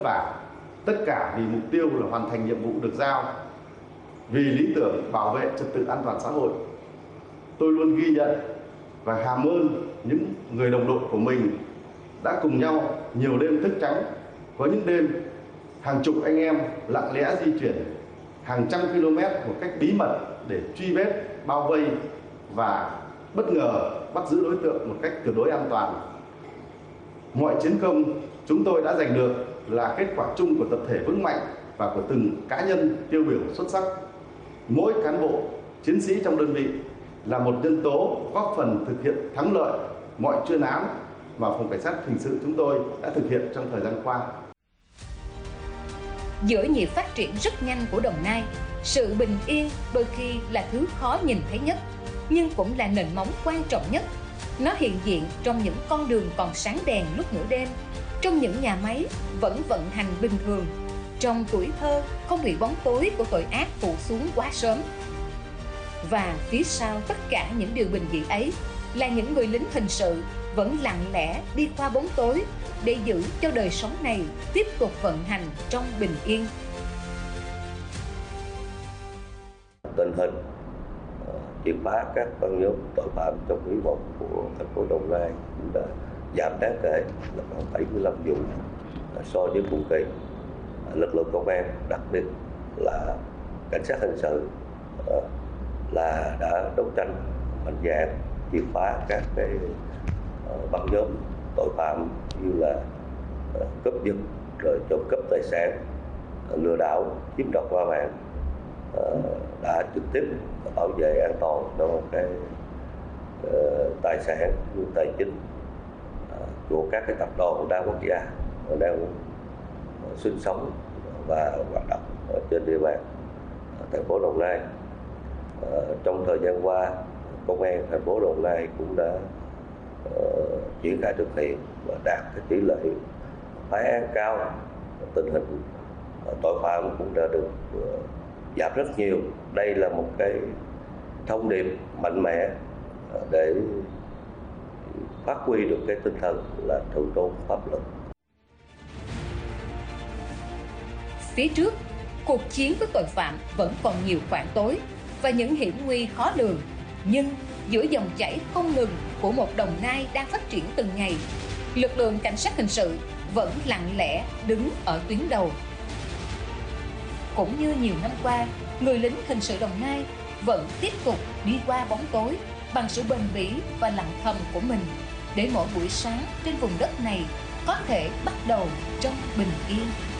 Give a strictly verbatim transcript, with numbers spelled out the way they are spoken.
Và tất cả vì mục tiêu là hoàn thành nhiệm vụ được giao, vì lý tưởng bảo vệ trật tự an toàn xã hội. Tôi luôn ghi nhận và hàm ơn những người đồng đội của mình đã cùng nhau nhiều đêm thức trắng, có những đêm hàng chục anh em lặng lẽ di chuyển hàng trăm km một cách bí mật để truy vết, bao vây và bất ngờ bắt giữ đối tượng một cách tuyệt đối an toàn. Mọi chiến công chúng tôi đã giành được là kết quả chung của tập thể vững mạnh và của từng cá nhân tiêu biểu xuất sắc. Mỗi cán bộ, chiến sĩ trong đơn vị là một nhân tố góp phần thực hiện thắng lợi mọi chuyên án mà Phòng Cảnh sát Hình sự chúng tôi đã thực hiện trong thời gian qua. Giữa nhịp phát triển rất nhanh của Đồng Nai, sự bình yên đôi khi là thứ khó nhìn thấy nhất, nhưng cũng là nền móng quan trọng nhất. Nó hiện diện trong những con đường còn sáng đèn lúc nửa đêm, trong những nhà máy vẫn vận hành bình thường, trong tuổi thơ không bị bóng tối của tội ác phủ xuống quá sớm. Và phía sau tất cả những điều bình dị ấy là những người lính hình sự vẫn lặng lẽ đi qua bóng tối để giữ cho đời sống này tiếp tục vận hành trong bình yên. Tình hình triệt phá các băng nhóm tội phạm trong quý một của thành phố Đồng Nai cũng đã giảm đáng kể, là khoảng bảy mươi lăm vụ so với cùng kỳ. Lực lượng công an, đặc biệt là cảnh sát hình sự là đã đấu tranh mạnh dạn triệt phá các cái băng nhóm tội phạm như là cướp giật, rồi trộm cắp tài sản, lừa đảo, chiếm đoạt qua mạng, đã trực tiếp bảo vệ an toàn cho cái uh, tài sản như tài chính uh, của các cái tập đoàn đa quốc gia đang uh, sinh sống và hoạt động ở trên địa bàn uh, thành phố Đồng Nai. Uh, trong thời gian qua, công an thành phố Đồng Nai cũng đã uh, triển khai thực hiện và đạt cái tỷ lệ phá án cao. Tình hình uh, tội phạm cũng đã được uh, giảm rất nhiều. Đây là một cái thông điệp mạnh mẽ để phát huy được cái tinh thần là thượng tôn pháp luật. Phía trước, cuộc chiến với tội phạm vẫn còn nhiều khoảng tối và những hiểm nguy khó lường. Nhưng giữa dòng chảy không ngừng của một Đồng Nai đang phát triển từng ngày, lực lượng cảnh sát hình sự vẫn lặng lẽ đứng ở tuyến đầu. Cũng như nhiều năm qua, người lính hình sự Đồng Nai vẫn tiếp tục đi qua bóng tối bằng sự bền bỉ và lặng thầm của mình, để mỗi buổi sáng trên vùng đất này có thể bắt đầu trong bình yên.